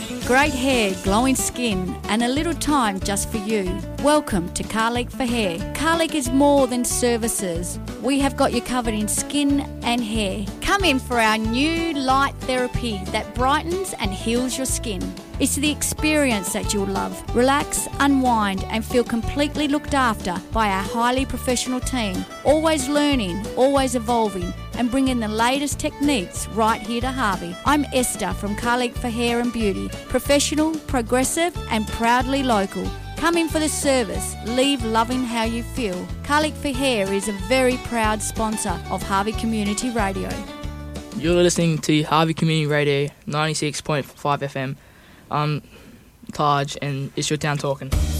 Great hair, glowing skin, and a little time just for you. Welcome to Carleek for Hair. Carleek is more than services. We have got you covered in skin and hair. Come in for our new light therapy that brightens and heals your skin. It's the experience that you'll love. Relax, unwind, and feel completely looked after by our highly professional team. Always learning, always evolving, and bringing the latest techniques right here to Harvey. I'm Esther from Carleek for Hair and Beauty. Professional, progressive, and proudly local. Come in for the service. Leave loving how you feel. Carleek for Hair is a very proud sponsor of Harvey Community Radio. You're listening to Harvey Community Radio 96.5 FM. I'm Taj and it's your town talking.